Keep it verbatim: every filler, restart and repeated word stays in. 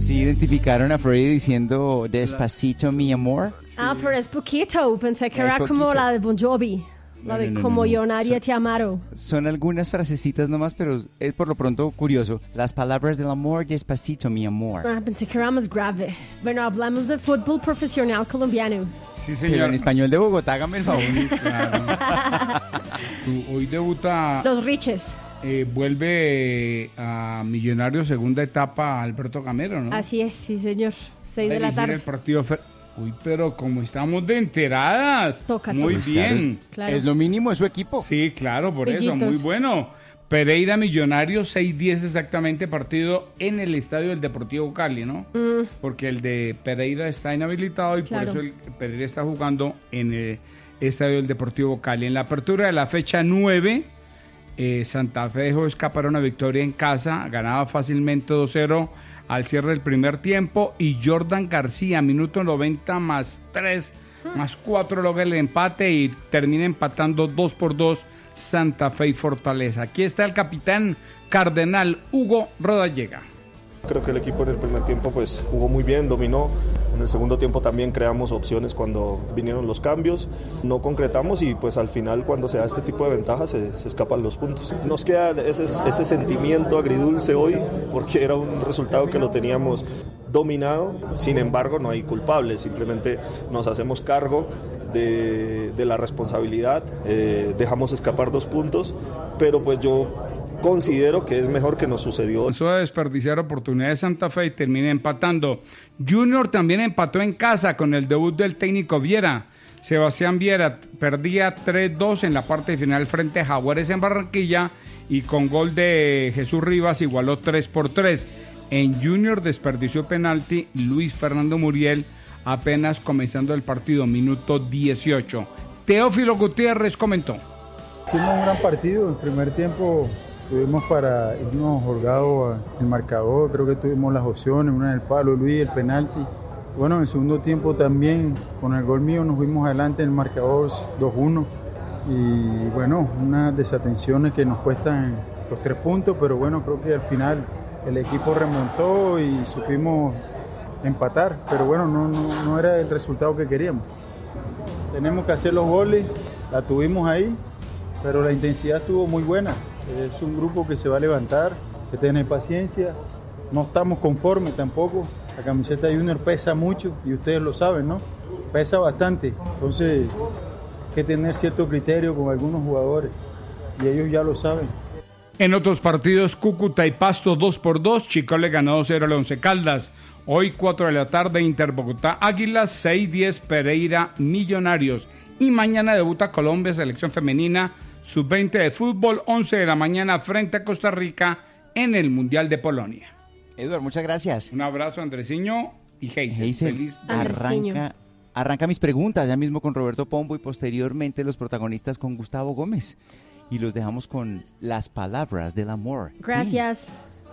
Sí, identificaron a Freddy diciendo Despacito, mi amor. Ah, pero es poquito. Pensé que Es era como poquito. la de Bon Jovi. La No, de no, no, como no, no. yo nadie Son- te amaron. Son algunas frasecitas nomás, pero es por lo pronto curioso. Las palabras del amor, despacito, mi amor. Ah, pensé que era más grave. Bueno, hablamos de fútbol profesional colombiano. Sí, Pero señor. en español de Bogotá, hágame el favor. Tú- Hoy debuta, Los Riches. eh, vuelve a Millonarios segunda etapa Alberto Gamero, ¿no? Así es, sí, señor. Seis Va a de la dirigir tarde. el partido Fer- Uy, pero como estamos de enteradas. Toca, Muy toca. bien. Claro. Es lo mínimo, es su equipo. Sí, claro, por eso, Brillitos. muy bueno. Pereira Millonarios, seis diez exactamente, partido en el estadio del Deportivo Cali, ¿no? Mm, Porque el de Pereira está inhabilitado y Claro. por eso el Pereira está jugando en el estadio del Deportivo Cali. En la apertura de la fecha nueve, eh, Santa Fe dejó escapar una victoria en casa, ganaba fácilmente dos cero al cierre del primer tiempo y Jordan García, minuto noventa más tres, más cuatro logra el empate y termina empatando dos por dos Santa Fe y Fortaleza. Aquí está el capitán cardenal Hugo Rodallega. Creo que el equipo en el primer tiempo pues jugó muy bien, dominó. En el segundo tiempo también creamos opciones cuando vinieron los cambios. No concretamos y pues al final cuando se da este tipo de ventajas se, se escapan los puntos. Nos queda ese, ese sentimiento agridulce hoy porque era un resultado que lo teníamos dominado. Sin embargo no hay culpables, simplemente nos hacemos cargo de, de la responsabilidad. Eh, dejamos escapar dos puntos, pero pues yo considero que es mejor que nos sucedió. Comenzó a desperdiciar oportunidades Santa Fe y termina empatando. Junior también empató en casa con el debut del técnico Viera. Sebastián Viera perdía tres dos en la parte final frente a Jaguares en Barranquilla y con gol de Jesús Rivas igualó tres por tres. En Junior desperdició penalti Luis Fernando Muriel apenas comenzando el partido, minuto dieciocho. Teófilo Gutiérrez comentó. Hicimos un gran partido, en primer tiempo tuvimos para irnos holgados el marcador, creo que tuvimos las opciones, una en el palo, Luis, el penalti. Bueno, en el segundo tiempo también, con el gol mío, nos fuimos adelante en el marcador dos uno. Y bueno, unas desatenciones que nos cuestan los tres puntos, pero bueno, creo que al final el equipo remontó y supimos empatar, pero bueno, no, no, no era el resultado que queríamos. Tenemos que hacer los goles, la tuvimos ahí, pero la intensidad estuvo muy buena. Es un grupo que se va a levantar, que tiene paciencia, no estamos conformes tampoco. La camiseta de Junior pesa mucho y ustedes lo saben, ¿no? Pesa bastante, entonces hay que tener cierto criterio con algunos jugadores y ellos ya lo saben. En otros partidos, Cúcuta y Pasto dos por dos, Chico le ganó dos cero al Once Caldas. Hoy cuatro de la tarde, Inter Bogotá Águilas, seis diez Pereira Millonarios. Y mañana debuta Colombia, selección femenina, sub veinte de fútbol, once de la mañana frente a Costa Rica en el Mundial de Polonia. Eduardo, muchas gracias. Un abrazo, Andresiño y Heisel. Heisel, Feliz Andresiño. arranca, arranca mis preguntas, ya mismo con Roberto Pombo y posteriormente los protagonistas con Gustavo Gómez. Y los dejamos con las palabras del amor. Gracias.